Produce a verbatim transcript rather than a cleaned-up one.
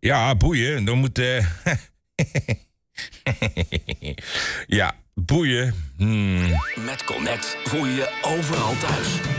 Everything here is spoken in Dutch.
Ja, boeien. Dan moet... eh ja, boeien. Hmm. Met Connect voel je je overal thuis.